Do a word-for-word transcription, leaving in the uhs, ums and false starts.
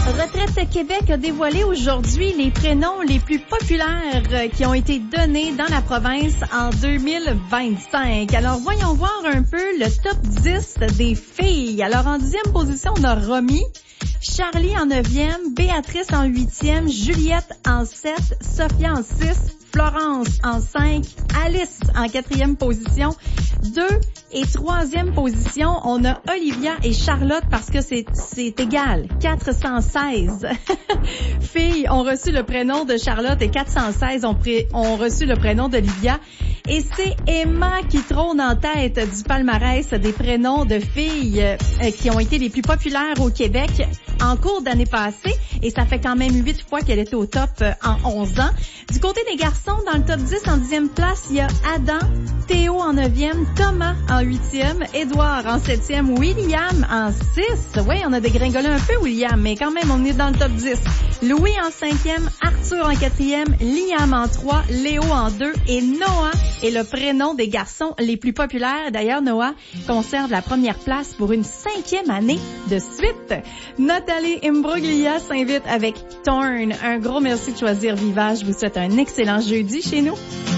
Retraite Québec a dévoilé aujourd'hui les prénoms les plus populaires qui ont été donnés dans la province en deux mille vingt-cinq. Alors, voyons voir un peu le top dix des filles. Alors, en dixième position, on a Romy, Charlie en neuvième, Béatrice en huitième, Juliette en sept, Sophia en six, Florence en cinq, Alice en quatrième position, deux et troisième position, on a Olivia et Charlotte parce que c'est c'est égal, quatre cent seize. Filles ont reçu le prénom de Charlotte et quatre cent seize ont, pré, ont reçu le prénom d'Olivia. Et c'est Emma qui trône en tête du palmarès des prénoms de filles euh, qui ont été les plus populaires au Québec en cours d'année passée. Et ça fait quand même huit fois qu'elle était au top euh, en onze ans. Du côté des garçons, dans le top dix, en dixième place, il y a Adam, Théo en neuvième, Thomas en huitième, Édouard en septième, William en six. Oui, on a dégringolé un peu, William, mais quand même, on est dans le top dix. Louis en cinquième, Arthur en quatrième, Liam en trois, Léo en deux et Noah est le prénom des garçons les plus populaires. D'ailleurs, Noah conserve la première place pour une cinquième année de suite. Nathalie Imbruglia s'invite avec Torn. Un gros merci de choisir Viva. Je vous souhaite un excellent jeudi chez nous.